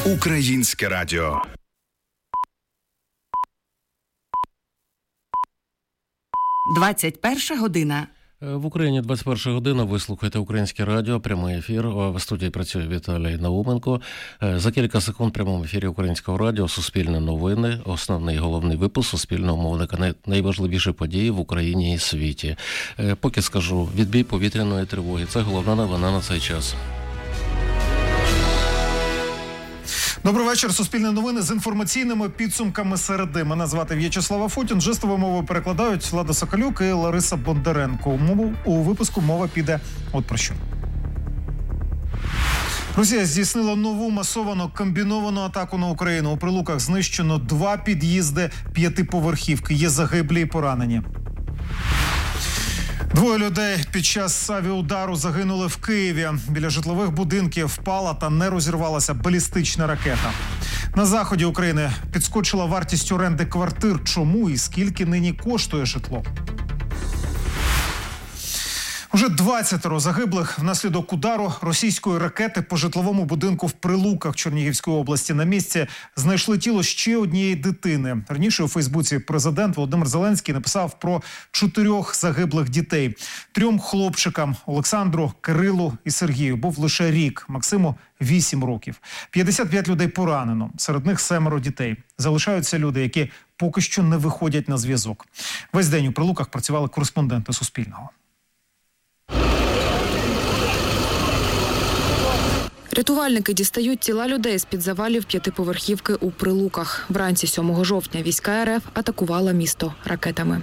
Українське радіо. «21 година». В Україні 21 година. Ви слухаєте Українське радіо, прямий ефір. В студії працює Віталій Науменко. За кілька секунд в прямому ефірі Українського радіо Суспільне новини, основний головний випуск суспільного мовника, найважливіші події в Україні і світі. Поки скажу, відбій повітряної тривоги. Це головна новина на цей час. Добрий вечір. Суспільне новини з інформаційними підсумками середи. Мене звати В'ячеслав Афутін. Жестовою мовою перекладають Влада Соколюк і Лариса Бондаренко. У випуску мова піде от про що. Росія здійснила нову масовану комбіновану атаку на Україну. У Прилуках знищено 2 під'їзди 5-поверхівки. Є загиблі і поранені. 2 людей під час авіаудару загинули в Києві. Біля житлових будинків впала та не розірвалася балістична ракета. На заході України підскочила вартість оренди квартир. Чому і скільки нині коштує житло? Уже 20 загиблих внаслідок удару російської ракети по житловому будинку в Прилуках Чернігівської області. На місці знайшли тіло ще однієї дитини. Раніше у Фейсбуці президент Володимир Зеленський написав про 4 загиблих дітей. 3 хлопчикам – Олександру, Кирилу і Сергію – був лише рік, Максиму – 8 років. 55 людей поранено, серед них 7 дітей. Залишаються люди, які поки що не виходять на зв'язок. Весь день у Прилуках працювали кореспонденти Суспільного. Рятувальники дістають тіла людей з-під завалів 5-поверхівки у Прилуках. Вранці 7 жовтня війська РФ атакувала місто ракетами.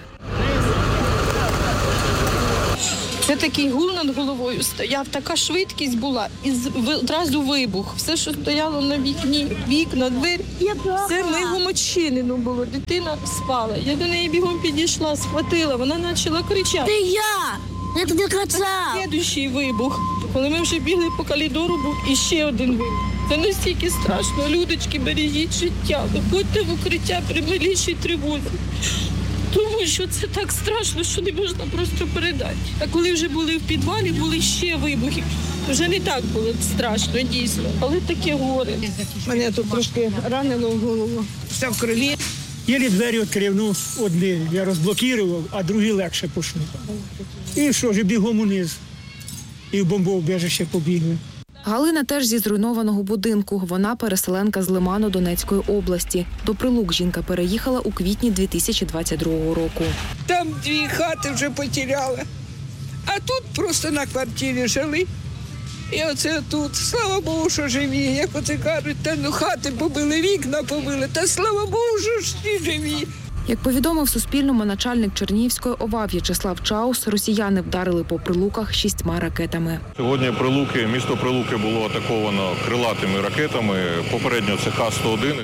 Це такий гул над головою стояв, така швидкість була і одразу вибух. Все, що стояло на вікні, вікна, двері, все мигом очинено було. Дитина спала. Я до неї бігом підійшла, схватила, вона почала кричати. Ти я! Я тобі казав! Слідуючий вибух. Коли ми вже бігли по коридору, був іще один вибух. Це настільки страшно. Людочки, бережіть життя. Виходьте в укриття при малейшій тривозі. Тому що це так страшно, що не можна просто передати. А коли вже були в підвалі, були ще вибухи. Вже не так було страшно, дійсно. Але таке горе. Мене тут трошки ранило в голову. Вся в крові. Єлі двері відкрив, ну, одні я розблокував, а другі легше пішли. І що ж, бігом униз. І в бомбоубіжище побігли. Галина теж зі зруйнованого будинку. Вона переселенка з Лиману Донецької області. До Прилук жінка переїхала у квітні 2022 року. Там 2 хати вже потеряли. А тут просто на квартирі жили. І оце тут. Слава Богу, що живі. Як оце кажуть, та ну хати побили, вікна побили. Та слава Богу, що ж всі живі. Як повідомив Суспільному начальник Чернігівської ОВА В'ячеслав Чаус, росіяни вдарили по Прилуках 6 ракетами. Сьогодні місто Прилуки було атаковано крилатими ракетами. Попередньо це Х-101.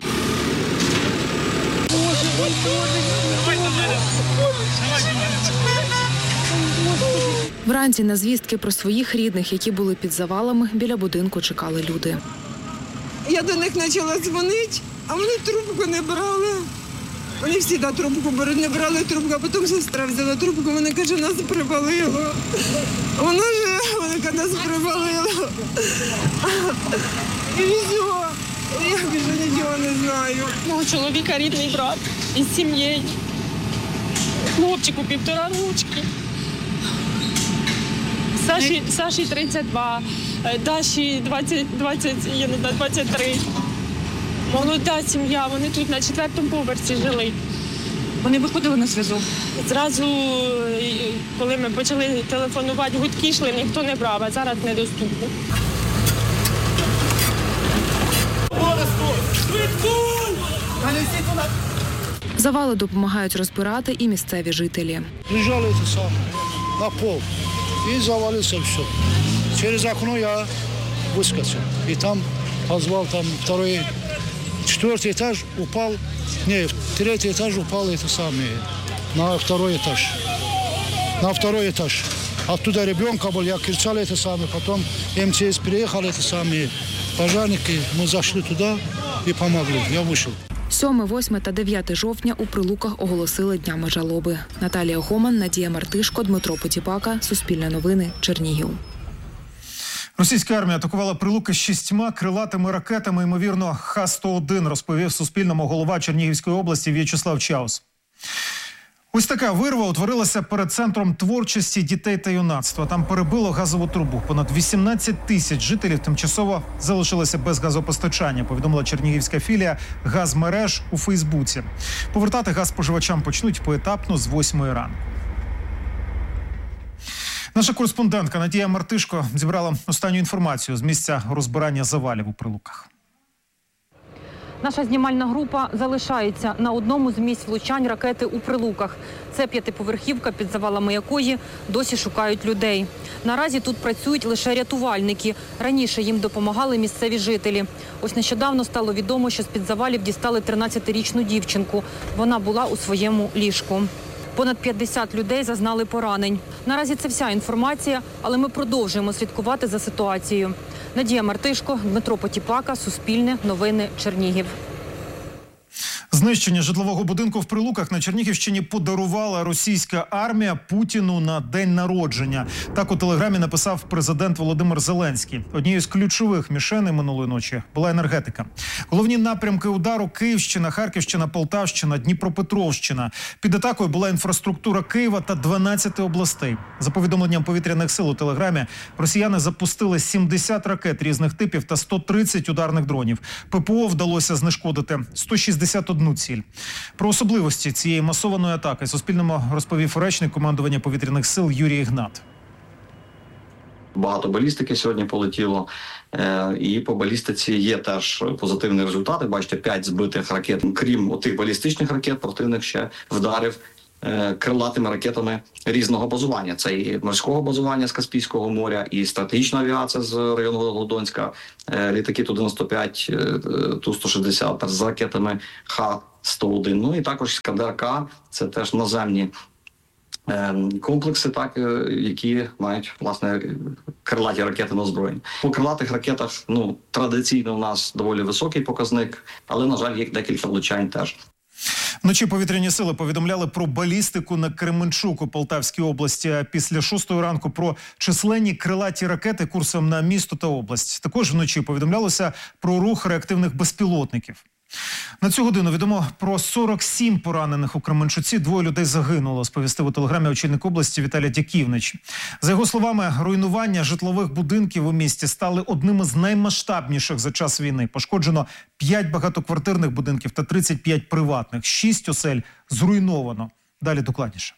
Вранці на звістки про своїх рідних, які були під завалами, біля будинку чекали люди. Я до них почала дзвонити, а вони трубку не брали. Вони всі на трубку беруть, не брали трубку, а потім сестра взяла трубку, вона каже, нас привалило. Вона каже, нас привалило. І все. Я більше нічого не знаю. Мого чоловіка рідний брат із сім'єю. Хлопчику 1,5 рочки. Саші 32, Даші 23. Молода сім'я, вони тут на 4-му поверсі жили. Вони виходили на зв'язок? Зразу, коли ми почали телефонувати, гудки йшли, ніхто не брав, а зараз недоступно. Завали допомагають розбирати і місцеві жителі. Лежали на пол і завалився все. Через окно я вискочив. І там позвав второй, 4-й этаж упал, 3-й этаж упал на 2-й этаж. На 2-й этаж. Оттуда ребенка был, я кричал потом МЧС приехал, пожарники, мы зашли туда и помогли, я вышел. 7, 8 та 9 жовтня у Прилуках оголосили днями жалоби. Наталія Гоман, Надія Мартишко, Дмитро Потіпака, Суспільне новини, Чернігів. Російська армія атакувала Прилуки 6 крилатими ракетами, ймовірно, Х-101, розповів Суспільному голова Чернігівської області В'ячеслав Чаус. Ось така вирва утворилася перед Центром творчості дітей та юнацтва. Там перебило газову трубу. Понад 18 тисяч жителів тимчасово залишилися без газопостачання, повідомила чернігівська філія «Газмереж» у Фейсбуці. Повертати газ споживачам почнуть поетапно з 8-ї ранку. Наша кореспондентка Надія Мартишко зібрала останню інформацію з місця розбирання завалів у Прилуках. Наша знімальна група залишається на одному з місць влучань ракети у Прилуках. Це 5-поверхівка, під завалами якої досі шукають людей. Наразі тут працюють лише рятувальники. Раніше їм допомагали місцеві жителі. Ось нещодавно стало відомо, що з-під завалів дістали 13-річну дівчинку. Вона була у своєму ліжку. Понад 50 людей зазнали поранень. Наразі це вся інформація, але ми продовжуємо слідкувати за ситуацією. Надія Мартишко, Дмитро Потіпака, Суспільне, Новини, Чернігів. Знищення житлового будинку в Прилуках на Чернігівщині подарувала російська армія Путіну на день народження. Так у телеграмі написав президент Володимир Зеленський. Однією з ключових мішеней минулої ночі була енергетика. Головні напрямки удару – Київщина, Харківщина, Полтавщина, Дніпропетровщина. Під атакою була інфраструктура Києва та 12 областей. За повідомленням повітряних сил у телеграмі, росіяни запустили 70 ракет різних типів та 130 ударних дронів. ППО вдалося знешкодити 161 ціль. Про особливості цієї масованої атаки Суспільному розповів речник командування повітряних сил Юрій Ігнат. Багато балістики сьогодні полетіло, і по балістиці є теж позитивні результати. Бачите, 5 збитих ракет. Крім тих балістичних ракет, противник ще вдарив крилатими ракетами різного базування. Це і морського базування з Каспійського моря, і стратегічна авіація з району Володонська, літаки Ту-95, Ту-160 з ракетами Х-101. Ну і також Іскандер-К, це теж наземні комплекси, так, які мають, власне, крилаті ракети на озброєнні. По крилатих ракетах, традиційно у нас доволі високий показник, але, на жаль, є декілька влучань теж. Вночі повітряні сили повідомляли про балістику на Кременчук у Полтавській області, а після 6-ї ранку про численні крилаті ракети курсом на місто та область. Також вночі повідомлялося про рух реактивних безпілотників. На цю годину відомо про 47 поранених у Кременчуці. 2 людей загинуло, сповістив у телеграмі очільник області Віталій Дяківнич. За його словами, руйнування житлових будинків у місті стали одними з наймасштабніших за час війни. Пошкоджено 5 багатоквартирних будинків та 35 приватних. 6 осель зруйновано. Далі докладніше.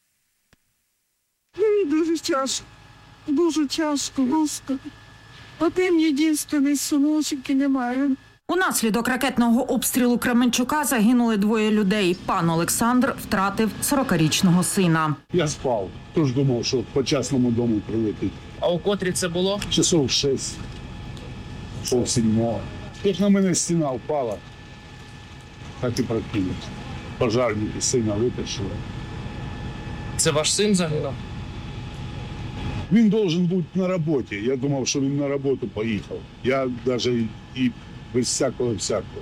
Дуже тяжко. Дуже тяжко, Господи. Один єдиний синочок і немає. Унаслідок ракетного обстрілу Кременчука загинули 2 людей. Пан Олександр втратив 40-річного сина. Я спав, тож думав, що по частному дому прилетить. А у котрі це було? Часов 6, пів 7. Як на мене стіна впала, так і прокинувся. Пожарники сина витащили. Це ваш син загинув? Він должен бути на роботі. Я думав, що він на роботу поїхав. Я навіть і без всякого.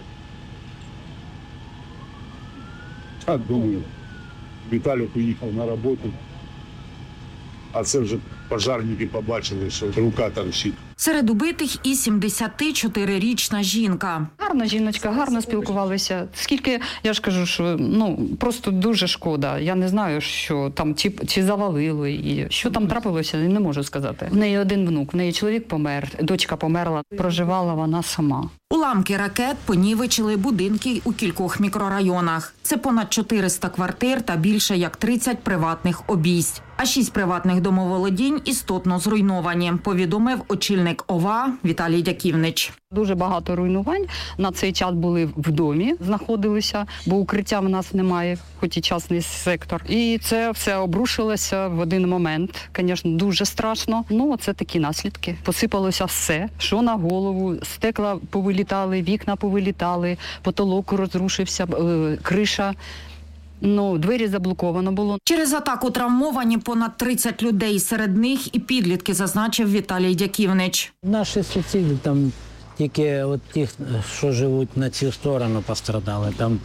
А думаю, Віталій поїхав на роботу, а це вже пожарники побачили, що рука торчить. Серед убитих і 74-річна жінка. Гарна жіночка, гарно спілкувалися. Скільки, я ж кажу, що просто дуже шкода. Я не знаю, що там чи завалило, і що там трапилося, не можу сказати. В неї один внук, в неї чоловік помер, дочка померла, проживала вона сама. Уламки ракет понівечили будинки у кількох мікрорайонах. Це понад 400 квартир та більше як 30 приватних обійсть. А 6 приватних домоволодінь істотно зруйновані, повідомив очільник ОВА Віталій Дяківнич. Дуже багато руйнувань. На цей час були в домі, знаходилися, бо укриття в нас немає, хоч і частний сектор. І це все обрушилося в один момент. Звісно, дуже страшно. Це такі наслідки. Посипалося все, що на голову, стекла повилітали, вікна повилітали, потолок розрушився, криша. Двері заблоковано було. Через атаку травмовані понад 30 людей. Серед них і підлітки, зазначив Віталій Дяківнич. Наші сусіди, там тільки ті, що живуть на цю сторону, пострадали. Там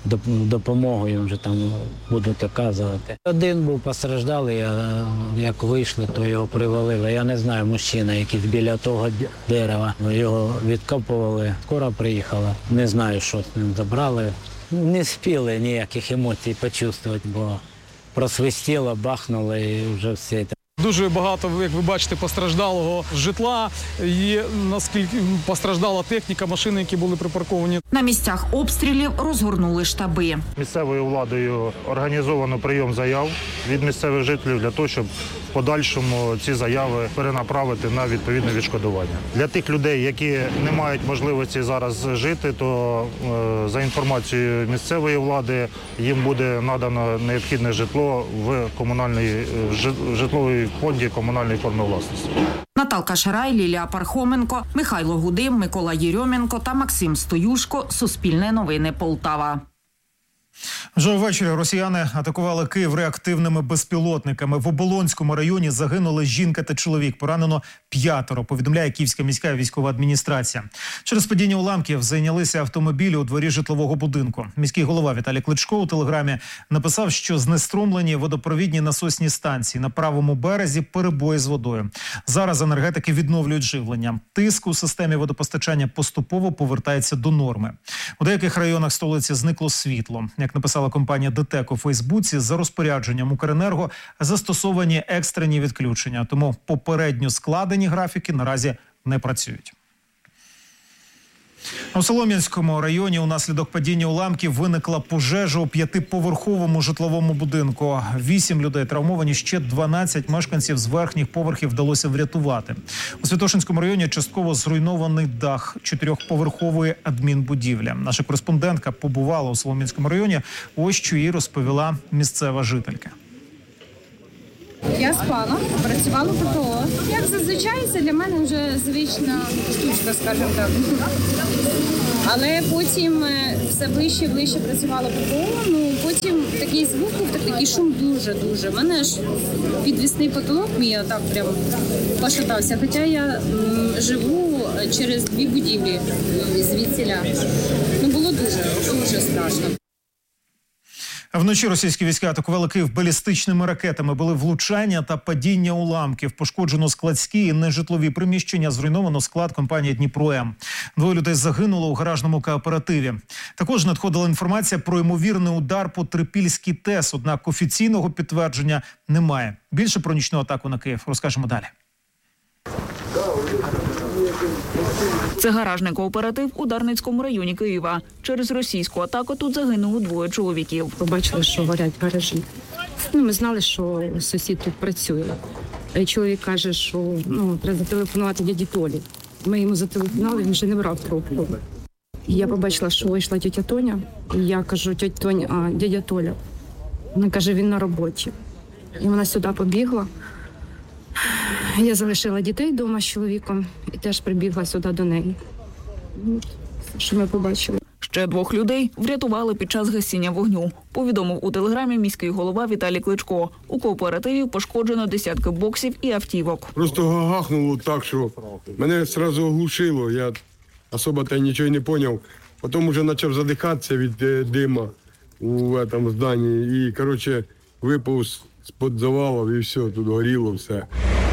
допомогу їм вже там будуть оказувати. Один був постраждалий, а як вийшли, то його привалили. Я не знаю, мужчина якийсь біля того дерева. Його відкопували, скоро приїхала. Не знаю, що з ним забрали. Не спіли ніяких емоцій почувствувати, бо просвистіло, бахнуло і вже все. Дуже багато, як ви бачите, постраждалого житла і наскільки постраждала техніка, машини, які були припарковані. На місцях обстрілів розгорнули штаби. Місцевою владою організовано прийом заяв від місцевих жителів для того, щоб в подальшому ці заяви перенаправити на відповідне відшкодування. Для тих людей, які не мають можливості зараз жити, то за інформацією місцевої влади їм буде надано необхідне житло в житловій фонді комунальної форми власності. Наталка Шарай, Лілія Пархоменко, Михайло Гудим, Микола Єрьоменко та Максим Стоюшко. Суспільне новини Полтава. Вже ввечері росіяни атакували Київ реактивними безпілотниками. В Оболонському районі загинули жінка та чоловік. Поранено 5, повідомляє Київська міська військова адміністрація. Через падіння уламків зайнялися автомобілі у дворі житлового будинку. Міський голова Віталій Кличко у телеграмі написав, що знеструмлені водопровідні насосні станції. На правому березі перебої з водою. Зараз енергетики відновлюють живлення. Тиск у системі водопостачання поступово повертається до норми. У деяких районах столиці зникло світло. Як написала компанія ДТЕК у Фейсбуці, за розпорядженням Укренерго застосовані екстрені відключення. Тому попередньо складені графіки наразі не працюють. У Солом'янському районі унаслідок падіння уламків виникла пожежа у 5-поверховому житловому будинку. 8 людей травмовані, ще 12 мешканців з верхніх поверхів вдалося врятувати. У Святошинському районі частково зруйнований дах 4-поверхової адмінбудівлі. Наша кореспондентка побувала у Солом'янському районі. Ось що їй розповіла місцева жителька. Я спала, працювала ППО. Як зазвичай, це для мене вже звична штучка, скажімо так. Але потім все ближче працювало ППО, потім такий звук був, такий шум дуже-дуже. У мене аж підвісний потолок мій отак прям пошатався. Хоча я живу через 2 будівлі звідсіля. Було дуже страшно. Вночі російські війська атакували Київ балістичними ракетами. Були влучання та падіння уламків. Пошкоджено складські і нежитлові приміщення. Зруйновано склад компанії «Дніпро-М». 2 людей загинуло у гаражному кооперативі. Також надходила інформація про ймовірний удар по Трипільській ТЕС. Однак офіційного підтвердження немає. Більше про нічну атаку на Київ розкажемо далі. Це гаражний кооператив у Дарницькому районі Києва. Через російську атаку тут загинуло 2 чоловіків. Побачили, що горять гаражі. Ми знали, що сусід тут працює. Чоловік каже, що треба зателефонувати дяді Толі. Ми йому зателефонували, він вже не брав трубку. Я побачила, що вийшла тітя Тоня. Я кажу, тітя Тоня, а дядя Толя. Вона каже, він на роботі. І вона сюди побігла. Я залишила дітей вдома з чоловіком і теж прибігла сюди до неї. Що ми побачили. Ще 2 людей врятували під час гасіння вогню. Повідомив у телеграмі міський голова Віталій Кличко. У кооперативі пошкоджено десятки боксів і автівок. Просто гахнуло так, що мене одразу оглушило. Я особо нічого не зрозумів. Потім вже почав задихатися від дима у цьому зданні. І, виповз з-під завалів і все, тут горіло все.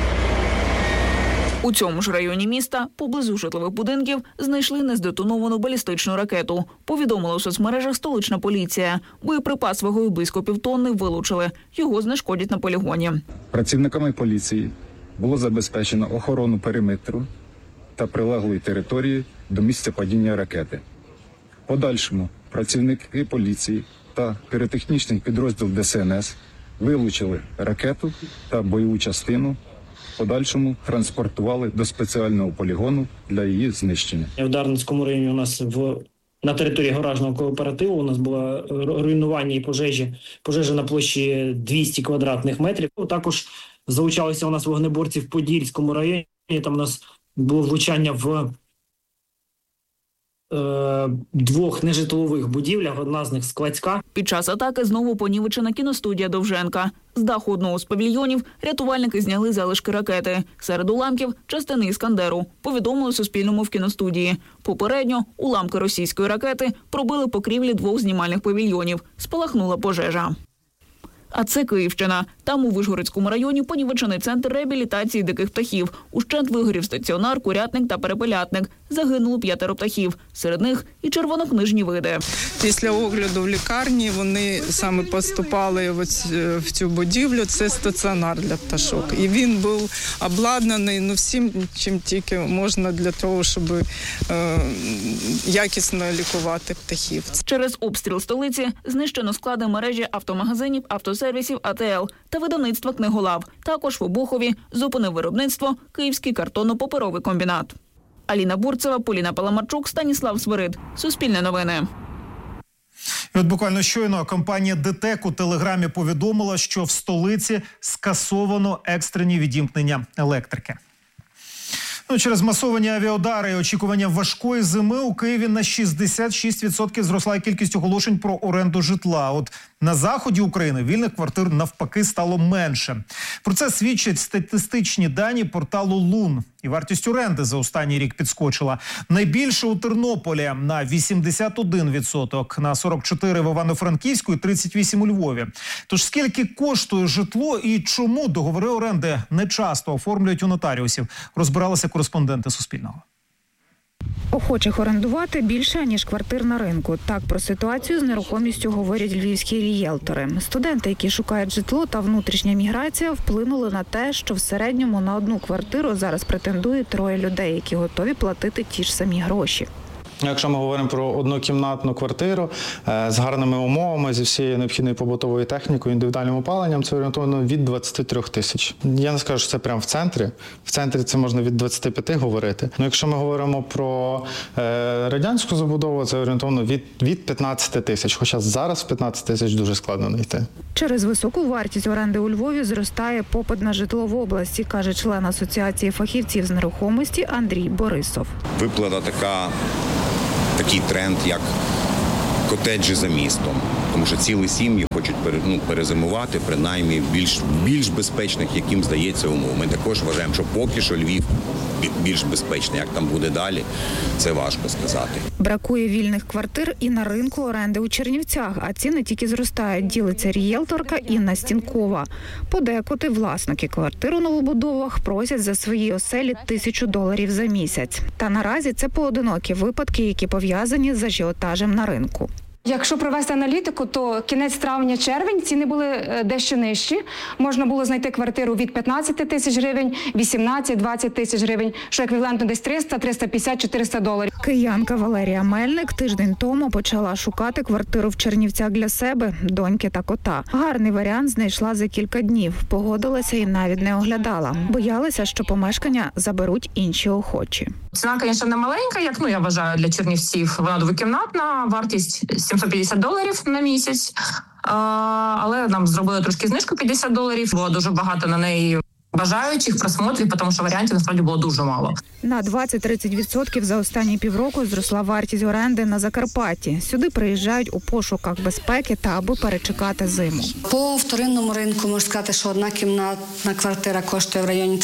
У цьому ж районі міста, поблизу житлових будинків, знайшли нездетоновану балістичну ракету. Повідомила у соцмережах столична поліція. Боєприпас вагою близько 1,5 тонни вилучили. Його знешкодять на полігоні. Працівниками поліції було забезпечено охорону периметру та прилеглої території до місця падіння ракети. В подальшому працівники поліції та піротехнічний підрозділ ДСНС вилучили ракету та бойову частину. В подальшому транспортували до спеціального полігону для її знищення. В Дарницькому районі у нас на території гаражного кооперативу у нас було руйнування і пожежа на площі 200 квадратних метрів. Також залучалися у нас вогнеборці в Подільському районі. Там у нас було влучання в двох нежитлових будівлях, одна з них складська. Під час атаки знову понівечена кіностудія «Довженка». З даху одного з павільйонів рятувальники зняли залишки ракети. Серед уламків – частини «Іскандеру», повідомили Суспільному в кіностудії. Попередньо уламки російської ракети пробили покрівлі двох знімальних павільйонів. Спалахнула пожежа. А це Київщина. Там у Вишгородському районі понівечений центр реабілітації диких птахів. Ущент вигорів стаціонар, курятник та перепелятник. Загинуло 5 птахів. Серед них і червонокнижні види. Після огляду в лікарні вони саме поступали в цю будівлю. Це стаціонар для пташок. І він був обладнаний всім, чим тільки можна для того, щоб якісно лікувати птахів. Через обстріл столиці знищено склади мережі автомагазинів, автосервісів АТЛ та видавництва «Книголав». Також в Обухові зупинив виробництво Київський картонно-паперовий комбінат. Аліна Бурцева, Поліна Паламарчук, Станіслав Свирид. Суспільне новини. І от буквально щойно компанія ДТЕК у Телеграмі повідомила, що в столиці скасовано екстрені відімкнення електрики. Через масовані авіаудари і очікування важкої зими у Києві на 66% зросла кількість оголошень про оренду житла. От на заході України вільних квартир навпаки стало менше. Про це свідчать статистичні дані порталу Лун. І вартість оренди за останній рік підскочила. Найбільше у Тернополі на 81%, на 44% в Івано-Франківську і 38% у Львові. Тож скільки коштує житло і чому договори оренди не часто оформлюють у нотаріусів, розбиралися кореспонденти Суспільного. Охочих орендувати більше, ніж квартир на ринку. Так про ситуацію з нерухомістю говорять львівські рієлтори. Студенти, які шукають житло, та внутрішня міграція вплинули на те, що в середньому на одну квартиру зараз претендують 3 людей, які готові платити ті ж самі гроші. Якщо ми говоримо про однокімнатну квартиру з гарними умовами, зі всією необхідною побутовою технікою, індивідуальним опаленням, це орієнтовно від 23 тисяч. Я не скажу, що це прямо в центрі. В центрі це можна від 25 говорити. Якщо ми говоримо про радянську забудову, це орієнтовно від 15 тисяч. Хоча зараз в 15 тисяч дуже складно знайти. Через високу вартість оренди у Львові зростає попит на житло в області, каже член Асоціації фахівців з нерухомості Андрій Борисов. Виплата такий тренд, як котеджі за містом. Тому що цілі сім'ї хочуть перезимувати, принаймні більш безпечних, яким здається, умов. Ми також вважаємо, що поки що Львів більш безпечний. Як там буде далі, це важко сказати. Бракує вільних квартир і на ринку оренди у Чернівцях, а ціни тільки зростають, ділиться рієлторка Інна Стінкова. Подекуди власники квартир у новобудовах просять за свої оселі $1000 за місяць. Та наразі це поодинокі випадки, які пов'язані з ажіотажем на ринку. Якщо провести аналітику, то кінець травня-червень ціни були дещо нижчі. Можна було знайти квартиру від 15 тисяч гривень, 18-20 тисяч гривень, що еквівалентно десь 300, 350, 400 доларів. Киянка Валерія Мельник тиждень тому почала шукати квартиру в Чернівцях для себе, доньки та кота. Гарний варіант знайшла за кілька днів. Погодилася і навіть не оглядала. Боялася, що помешкання заберуть інші охочі. Ціна, звісно, не маленька, як я вважаю, для Чернівців. Вона двокімнатна, вартість $750 на місяць. Але нам зробили трошки знижку $50. Було дуже багато на неї бажаючих просмотрів, тому що варіантів насправді було дуже мало. На 20-30% за останні півроку зросла вартість оренди на Закарпатті. Сюди приїжджають у пошуках безпеки та аби перечекати зиму. По вторинному ринку можна сказати, що одна кімнатна квартира коштує в районі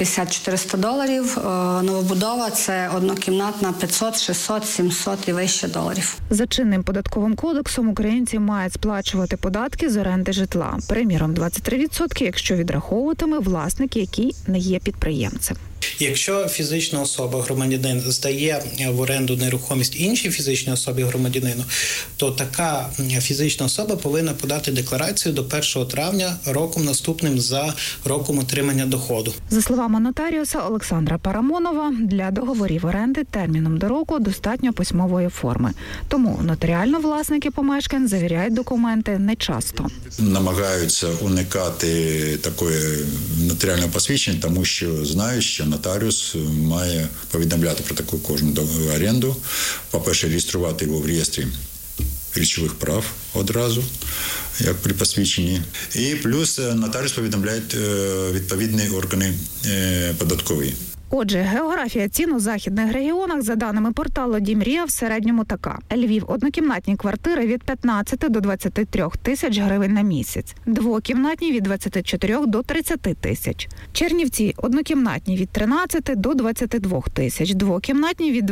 $350-400. Новобудова – це однокімнатна 500, 600, 700 і вище доларів. За чинним податковим кодексом українці мають сплачувати податки з оренди житла. Приміром, 23%, якщо відраховуватиме власник, який не є підприємцем. Якщо фізична особа, громадянин, здає в оренду нерухомість іншій фізичній особі громадянину, то така фізична особа повинна подати декларацію до 1 травня роком наступним за роком отримання доходу. За словами нотаріуса Олександра Парамонова, для договорів оренди терміном до року достатньо письмової форми. Тому нотаріально власники помешкань завіряють документи нечасто. Намагаються уникати такої нотаріального посвідчення, тому що знають, що нотаріус має повідомляти про таку кожну оренду. По-перше, реєструвати його в реєстрі речових прав одразу, як при посвідченні. І плюс нотаріус повідомляє відповідні органи податкові. Отже, географія цін у західних регіонах, за даними порталу «Дімрія», в середньому така. Львів – однокімнатні квартири від 15 до 23 тисяч гривень на місяць. Двокімнатні – від 24 до 30 тисяч. Чернівці – однокімнатні від 13 до 22 тисяч. Двокімнатні – від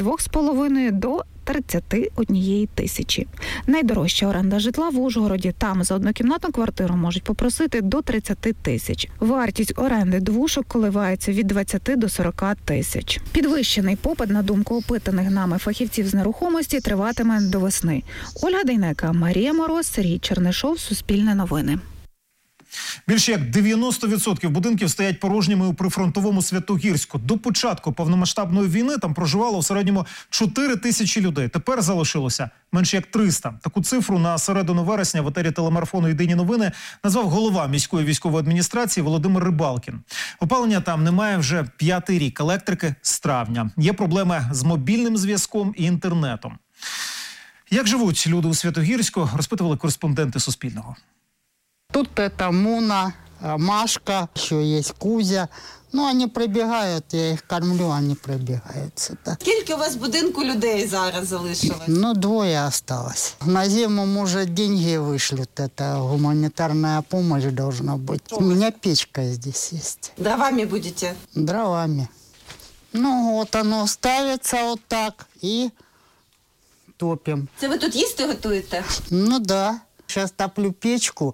22,5 до 31 тисячі. Найдорожча оренда житла в Ужгороді. Там за однокімнатну квартиру можуть попросити до 30 тисяч. Вартість оренди двушок коливається від 20 до 40 тисяч. Підвищений попит, на думку опитаних нами фахівців з нерухомості, триватиме до весни. Ольга Дейнека, Марія Мороз, Сергій Чернишов, Суспільне новини. Більше як 90% будинків стоять порожніми у прифронтовому Святогірську. До початку повномасштабної війни там проживало в середньому 4 тисячі людей. Тепер залишилося менше як 300. Таку цифру на середину вересня в етері телемарафону «Єдині новини» назвав голова міської військової адміністрації Володимир Рибалкін. Опалення там немає вже 5-й рік, електрики з травня. Є проблеми з мобільним зв'язком і інтернетом. Як живуть люди у Святогірську, розпитували кореспонденти Суспільного. Тут это Муна, Машка, еще есть Кузя. Ну, они прибегают, я их кормлю, они прибегают. Скільки у вас в будинку людей зараз залишилось? Ну, 2 осталось. На зиму, может, деньги вышлют. Это гуманитарная помощь должна быть. У меня печка здесь есть. Дровами будете? Дровами. Ну, вот оно ставится вот так и топим. Це ви тут їсти готуєте? Ну, да. Сейчас топлю печку,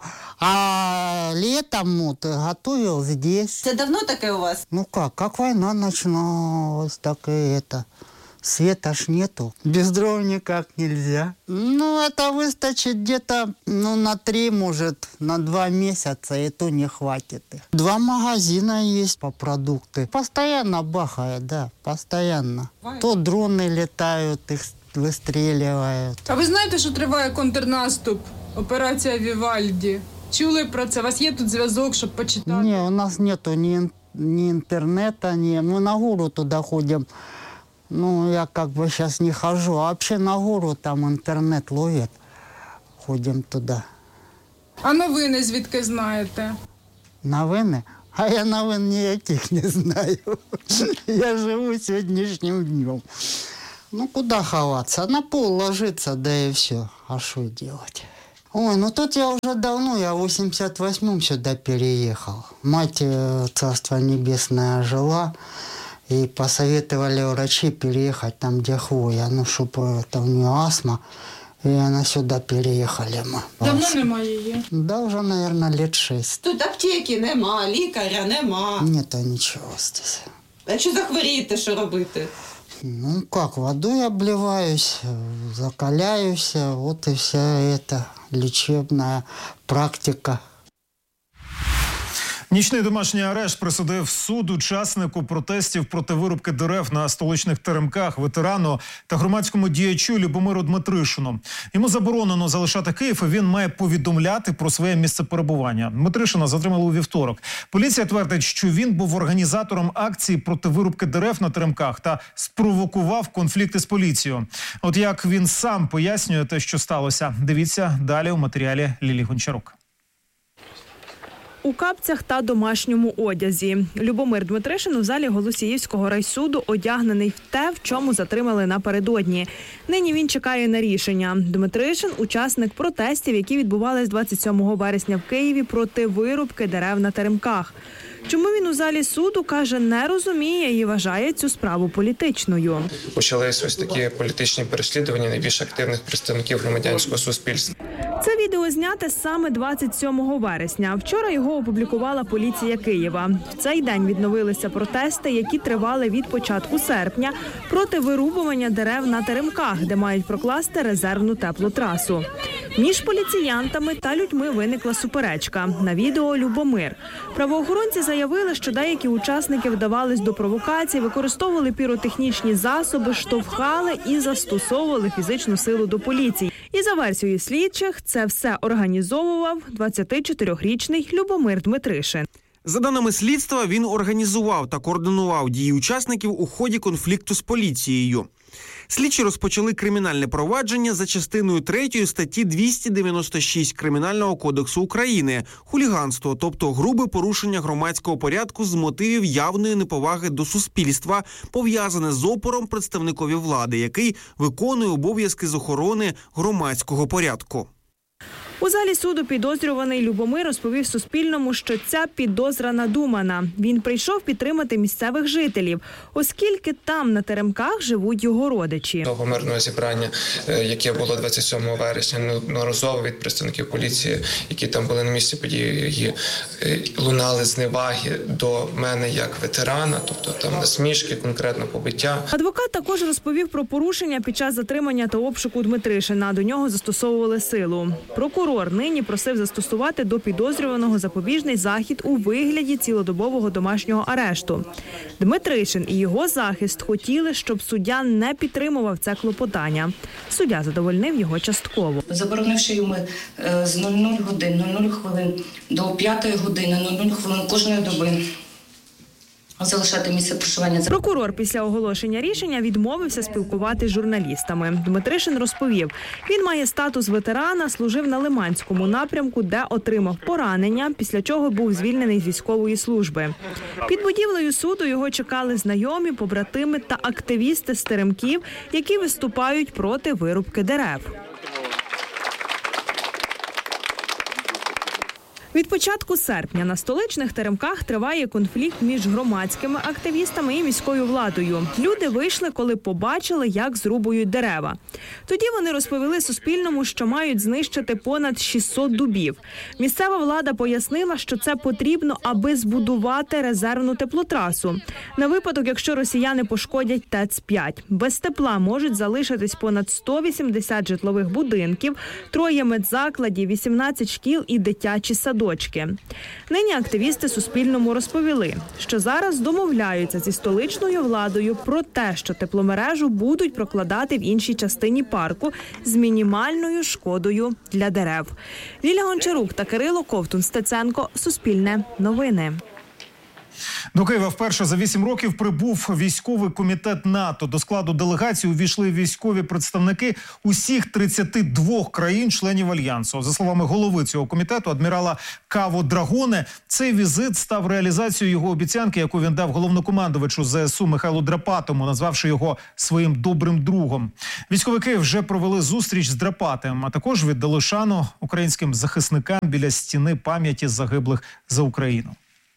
а летом вот готовил здесь. Це давно таке у вас? Ну как война начиналась, так и это. Света ж нету, без дров никак нельзя. Ну, это выстачит где-то на 3, может, на 2 месяца, и то не хватит. 2 магазина есть по продукты. Постоянно бахает, да, постоянно. То дроны летают, их выстреливают. А ви знаєте, що триває контрнаступ? Операція Вівальді. Чули про це? У вас є тут зв'язок, щоб почитати? Ні, у нас нету ни интернета, мы на гору туда ходим. Ну, я как бы сейчас не хожу, а вообще на гору там интернет ловит. Ходим туда. А новини звідки знаєте? Новини? А я новин ніяких не знаю. Я живу сегодняшним днем. Ну, куда ховаться? На пол ложиться, да и все. А что делать? Ой, ну тут я уже давно, я в 88-м сюда переехал. Мать, царство небесное, жила, и посоветовали врачи переехать там, где хвоя, ну, чтобы это у нее астма, и она сюда переехали мы. Давно немає її? Да, уже, наверное, лет 6. Тут аптеки нема, лікаря нема. Нету ничего здесь. А якщо захворієте, що робити? Ну, как, водой обливаюсь, закаляюсь, вот и вся эта лечебная практика. Нічний домашній арешт присудив суд учаснику протестів проти вирубки дерев на столичних теремках, ветерану та громадському діячу Любомиру Дмитришину. Йому заборонено залишати Київ, і він має повідомляти про своє місце перебування. Дмитришина затримали у вівторок. Поліція твердить, що він був організатором акції проти вирубки дерев на теремках та спровокував конфлікти з поліцією. От як він сам пояснює те, що сталося. Дивіться далі у матеріалі Лілі Гончарук. У капцях та домашньому одязі. Любомир Дмитришин у залі Голосіївського райсуду одягнений в те, в чому затримали напередодні. Нині він чекає на рішення. Дмитришин – учасник протестів, які відбувались 27 вересня в Києві проти вирубки дерев на теремках. Чому він у залі суду, каже, не розуміє і вважає цю справу політичною. Почались ось такі політичні переслідування найбільш активних представників громадянського суспільства. Це відео зняте саме 27 вересня. Вчора його опублікувала поліція Києва. В цей день відновилися протести, які тривали від початку серпня, проти вирубування дерев на теремках, де мають прокласти резервну теплотрасу. Між поліціянтами та людьми виникла суперечка. На відео Любомир. Правоохоронці заявили, що деякі учасники вдавались до провокацій, використовували піротехнічні засоби, штовхали і застосовували фізичну силу до поліції. І за версією слідчих, це все організовував 24-річний Любомир Дмитришин. За даними слідства, він організував та координував дії учасників у ході конфлікту з поліцією. Слідчі розпочали кримінальне провадження за частиною 3 статті 296 Кримінального кодексу України – хуліганство, тобто грубе порушення громадського порядку з мотивів явної неповаги до суспільства, пов'язане з опором представникові влади, який виконує обов'язки з охорони громадського порядку. У залі суду підозрюваний Любомир розповів Суспільному, що ця підозра надумана. Він прийшов підтримати місцевих жителів, оскільки там на Теремках живуть його родичі. Того мирного зібрання, яке було 27 вересня, неодноразово від представників поліції, які там були на місці події, лунали зневаги до мене як ветерана, тобто там насмішки, конкретно побиття. Адвокат також розповів про порушення під час затримання та обшуку Дмитришина. До нього застосовували силу. Прокурор нині просив застосувати до підозрюваного запобіжний захід у вигляді цілодобового домашнього арешту. Дмитришин і його захист хотіли, щоб суддя не підтримував це клопотання. Суддя задовольнив його частково. Заборонивши йому з 00 годин, 00 хвилин до 5 години, 00 хвилин кожної доби залишати місце проживання. Прокурор після оголошення рішення відмовився спілкуватися з журналістами. Дмитришин розповів, він має статус ветерана, служив на Лиманському напрямку, де отримав поранення, після чого був звільнений з військової служби. Під будівлею суду його чекали знайомі, побратими та активісти з Теремків, які виступають проти вирубки дерев. Від початку серпня на столичних Теремках триває конфлікт між громадськими активістами і міською владою. Люди вийшли, коли побачили, як зрубують дерева. Тоді вони розповіли Суспільному, що мають знищити понад 600 дубів. Місцева влада пояснила, що це потрібно, аби збудувати резервну теплотрасу. На випадок, якщо росіяни пошкодять ТЕЦ-5. Без тепла можуть залишитись понад 180 житлових будинків, 3 медзакладів, 18 шкіл і дитячі садочки. Нині активісти Суспільному розповіли, що зараз домовляються зі столичною владою про те, що тепломережу будуть прокладати в іншій частині парку з мінімальною шкодою для дерев. Ліля Гончарук та Кирило Ковтун-Стеценко. Суспільне новини. До Києва вперше за 8 років прибув військовий комітет НАТО. До складу делегації увійшли військові представники усіх 32 країн-членів Альянсу. За словами голови цього комітету, адмірала Каво Драгоне, цей візит став реалізацією його обіцянки, яку він дав головнокомандувачу ЗСУ Михайлу Драпатому, назвавши його своїм добрим другом. Військовики вже провели зустріч з Драпатим, а також віддали шану українським захисникам біля стіни пам'яті загиблих за Україну.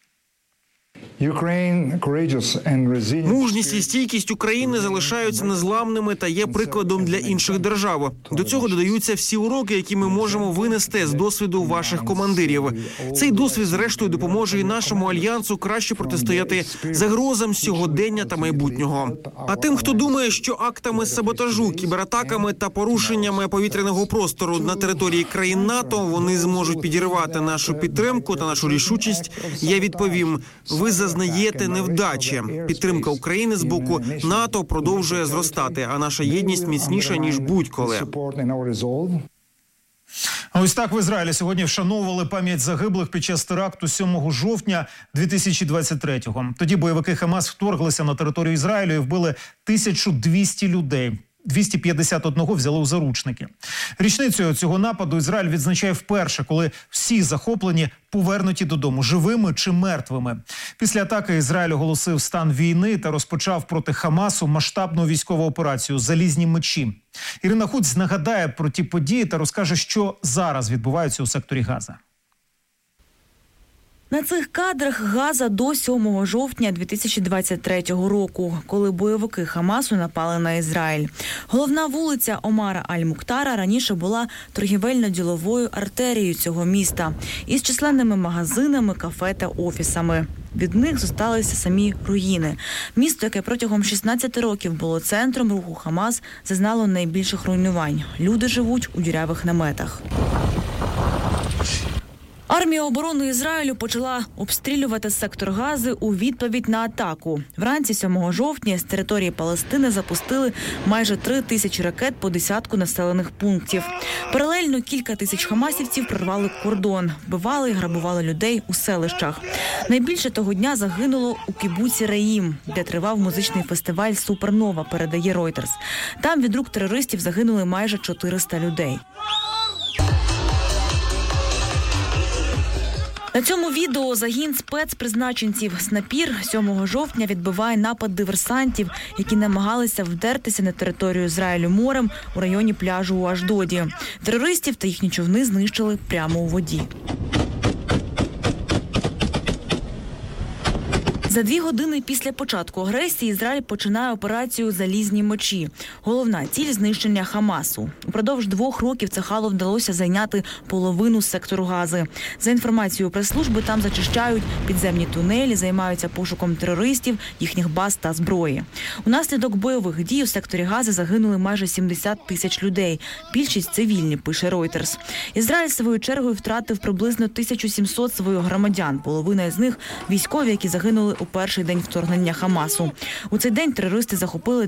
Мужність і стійкість України залишаються незламними та є прикладом для інших держав. До цього додаються всі уроки, які ми можемо винести з досвіду ваших командирів. Цей досвід, зрештою, допоможе і нашому альянсу краще протистояти загрозам сьогодення та майбутнього. А тим, хто думає, що актами саботажу, кібератаками та порушеннями повітряного простору на території країн НАТО вони зможуть підірвати нашу підтримку та нашу рішучість, я відповім: ви зазнаєте невдачі. Підтримка України з боку НАТО продовжує зростати, а наша єдність міцніша, ніж будь-коли. А ось так в Ізраїлі сьогодні вшановували пам'ять загиблих під час теракту 7 жовтня 2023-го. Тоді бойовики Хамас вторглися на територію Ізраїлю і вбили 1200 людей. 251 взяли у заручники. Річницю цього нападу Ізраїль відзначає вперше, коли всі захоплені повернуті додому, живими чи мертвими. Після атаки Ізраїль оголосив стан війни та розпочав проти Хамасу масштабну військову операцію «Залізні мечі». Ірина Хуць нагадає про ті події та розкаже, що зараз відбувається у секторі Газа. На цих кадрах Газа до 7 жовтня 2023 року, коли бойовики Хамасу напали на Ізраїль. Головна вулиця Омара Аль-Муктара раніше була торгівельно-діловою артерією цього міста із численними магазинами, кафе та офісами. Від них зосталися самі руїни. Місто, яке протягом 16 років було центром руху Хамас, зазнало найбільших руйнувань. Люди живуть у дірявих наметах. Армія оборони Ізраїлю почала обстрілювати сектор Гази у відповідь на атаку. Вранці 7 жовтня з території Палестини запустили майже 3000 ракет по десятку населених пунктів. Паралельно кілька тисяч хамасівців прорвали кордон, вбивали і грабували людей у селищах. Найбільше того дня загинуло у кібуці Реїм, де тривав музичний фестиваль «Супернова», передає Reuters. Там від рук терористів загинули майже 400 людей. На цьому відео загін спецпризначенців «Снапір» 7 жовтня відбиває напад диверсантів, які намагалися вдертися на територію Ізраїлю морем у районі пляжу у Ашдоді. Терористів та їхні човни знищили прямо у воді. За 2 години після початку агресії Ізраїль починає операцію «Залізні мечі». Головна ціль – знищення Хамасу. Упродовж 2 років Цахалу вдалося зайняти половину сектору Гази. За інформацією прес-служби, там зачищають підземні тунелі, займаються пошуком терористів, їхніх баз та зброї. Унаслідок бойових дій у секторі Гази загинули майже 70 тисяч людей. Більшість цивільні, пише Reuters. Ізраїль своєю чергою втратив приблизно 1700 своїх громадян. Половина з них – військові, які загинули у перший день вторгнення Хамасу. У цей день терористи захопили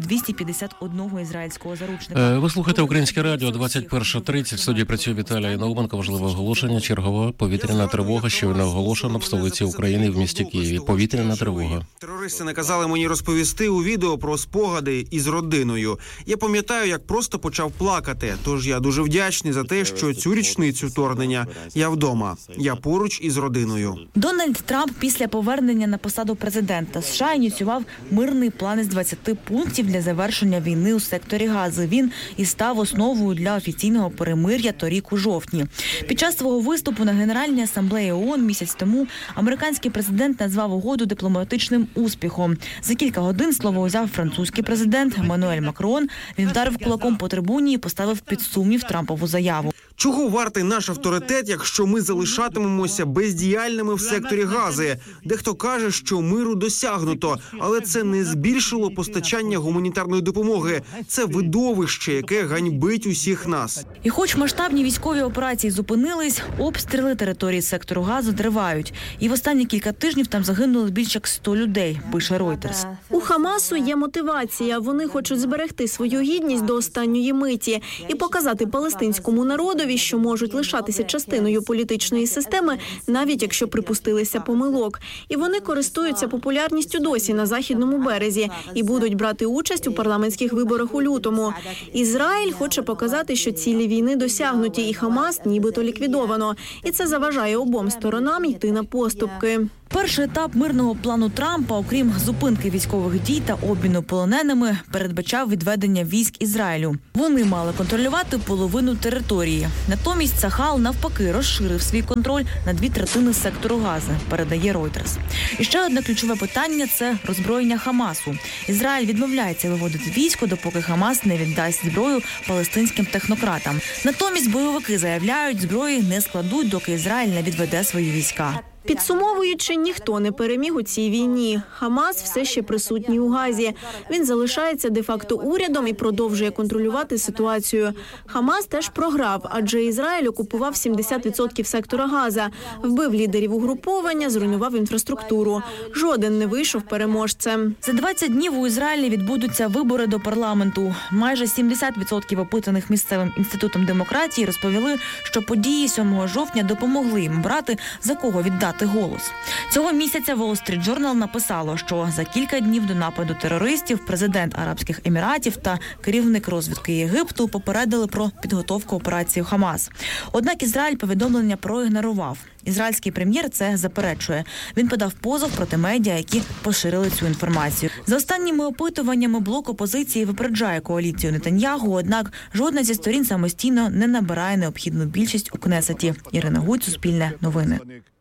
251 ізраїльського заручника. Ви слухаєте Українське радіо, 21:30. В студії працює Віталій Науменко. Важливе оголошення. Чергова повітряна тривога, щойно оголошена в столиці України в місті Києві. Повітряна тривога. Терористи наказали мені розповісти у відео про спогади із родиною. Я пам'ятаю, як просто почав плакати. Тож я дуже вдячний за те, що цю річницю вторгнення я вдома. Я поруч із родиною. Дональд Трамп після повернення на посаду президента США ініціював мирний план із 20 пунктів для завершення війни у секторі Гази. Він і став основою для офіційного перемир'я торік у жовтні. Під час свого виступу на Генеральній асамблеї ООН місяць тому американський президент назвав угоду дипломатичним успіхом. За кілька годин слово узяв французький президент Еммануель Макрон. Він вдарив кулаком по трибуні і поставив під сумнів Трампову заяву. Чого вартий наш авторитет, якщо ми залишатимемося бездіяльними в секторі Гази? Дехто каже, що миру досягнуто, але це не збільшило постачання гуманітарної допомоги. Це видовище, яке ганьбить усіх нас. І хоч масштабні військові операції зупинились, обстріли території сектору Газу тривають. І в останні кілька тижнів там загинули більше як 100 людей, пише Reuters. У Хамасу є мотивація. Вони хочуть зберегти свою гідність до останньої миті і показати палестинському народові, що можуть лишатися частиною політичної системи, навіть якщо припустилися помилок. І вони користуються популярністю досі на Західному березі і будуть брати участь у парламентських виборах у лютому. Ізраїль хоче показати, що цілі війни досягнуті і Хамас нібито ліквідовано. І це заважає обом сторонам йти на поступки. Перший етап мирного плану Трампа, окрім зупинки військових дій та обміну полоненими, передбачав відведення військ Ізраїлю. Вони мали контролювати половину території. Натомість Цахал навпаки розширив свій контроль на 2/3 сектору Гази, передає Reuters. І ще одне ключове питання – це роззброєння Хамасу. Ізраїль відмовляється виводити військо, допоки Хамас не віддасть зброю палестинським технократам. Натомість бойовики заявляють, зброї не складуть, доки Ізраїль не відведе свої війська. Підсумовуючи, ніхто не переміг у цій війні. Хамас все ще присутній у Газі. Він залишається де-факто урядом і продовжує контролювати ситуацію. Хамас теж програв, адже Ізраїль окупував 70% сектора Газа, вбив лідерів угруповання, зруйнував інфраструктуру. Жоден не вийшов переможцем. За 20 днів у Ізраїлі відбудуться вибори до парламенту. Майже 70% опитаних місцевим інститутом демократії розповіли, що події 7 жовтня допомогли їм обрати, за кого віддати голос. Цього місяця Wall Street Journal написало, що за кілька днів до нападу терористів президент Арабських Еміратів та керівник розвідки Єгипту попередили про підготовку операції Хамас. Однак Ізраїль повідомлення проігнорував. Ізраїльський прем'єр це заперечує. Він подав позов проти медіа, які поширили цю інформацію. За останніми опитуваннями блок опозиції випереджає коаліцію Нетаньягу, однак жодна зі сторін самостійно не набирає необхідну більшість у Кнесеті. Ірина Гуць, Суспільне новини.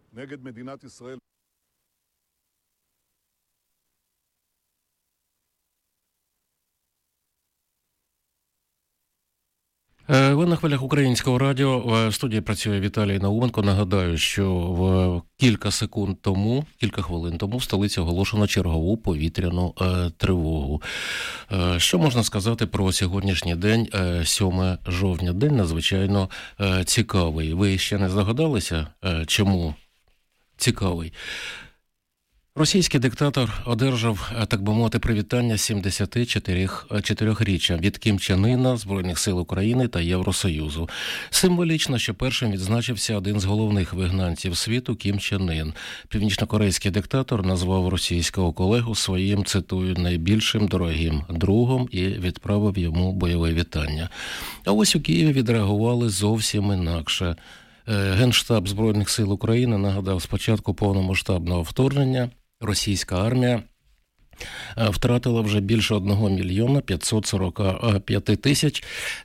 Ви на хвилях Українського радіо. В студії працює Віталій Науменко. Нагадаю, що в кілька хвилин тому в столиці оголошено чергову повітряну тривогу. Що можна сказати про сьогоднішній день, 7 жовтня? День надзвичайно цікавий. Ви ще не здогадалися, чому цікавий? Російський диктатор одержав, так би мовити, привітання 74-річчя від Кім Чен Іна, Збройних сил України та Євросоюзу. Символічно, що першим відзначився один з головних вигнанців світу Кім Чен Ін. Північнокорейський диктатор назвав російського колегу своїм, цитую, найбільшим дорогим другом і відправив йому бойове вітання. А ось у Києві відреагували зовсім інакше. Генштаб Збройних сил України нагадав, з початку повномасштабного вторгнення російська армія втратила вже більше 1 мільйона 545 тисяч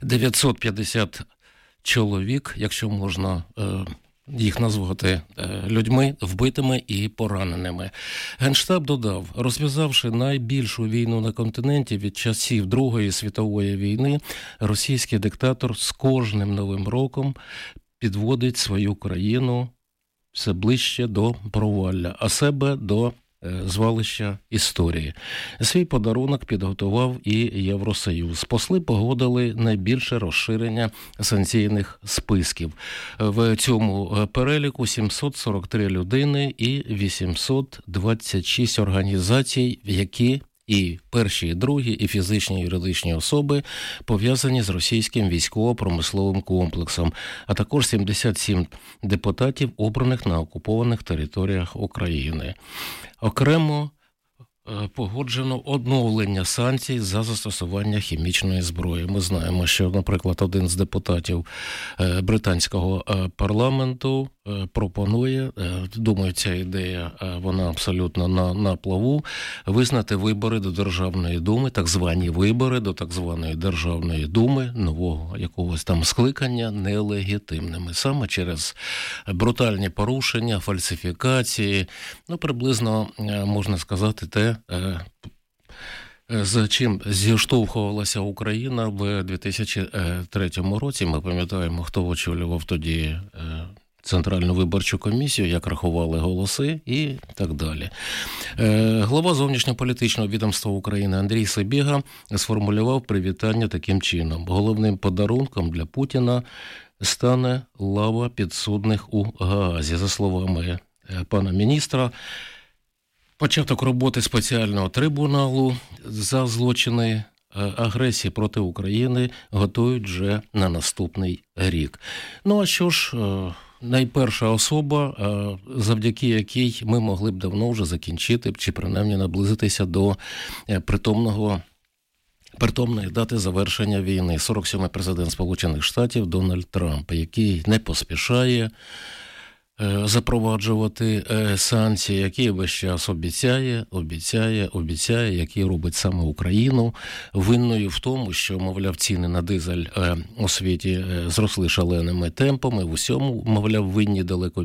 950 чоловік, якщо можна їх назвати людьми, вбитими і пораненими. Генштаб додав, розв'язавши найбільшу війну на континенті від часів Другої світової війни, російський диктатор з кожним новим роком підводить свою країну все ближче до провалля, а себе до звалища історії. Свій подарунок підготував і Євросоюз. Посли погодили найбільше розширення санкційних списків. В цьому переліку 743 людини і 826 організацій, які і перші, і другі, і фізичні, і юридичні особи пов'язані з російським військово-промисловим комплексом, а також 77 депутатів, обраних на окупованих територіях України. Окремо погоджено оновлення санкцій за застосування хімічної зброї. Ми знаємо, що, наприклад, один з депутатів британського парламенту пропонує, думаю, ця ідея, вона абсолютно на плаву, визнати вибори до Державної думи, так звані вибори до так званої Державної думи, нового якогось там скликання, нелегітимними. Саме через брутальні порушення, фальсифікації, приблизно, можна сказати, те, з чим зіштовхувалася Україна в 2003 році. Ми пам'ятаємо, хто очолював тоді Центральну виборчу комісію, як рахували голоси і так далі. Глава зовнішньополітичного відомства України Андрій Сибіга сформулював привітання таким чином. Головним подарунком для Путіна стане лава підсудних у Гаазі. За словами пана міністра, початок роботи спеціального трибуналу за злочини агресії проти України готують вже на наступний рік. Ну а що ж, найперша особа, завдяки якій ми могли б давно вже закінчити, чи принаймні наблизитися до притомної дати завершення війни. 47-й президент Сполучених Штатів Дональд Трамп, який не поспішає запроваджувати санкції, який весь час обіцяє, який робить саме Україну винною в тому, що, мовляв, ціни на дизель у світі зросли шаленими темпами, в усьому, мовляв, винні далеко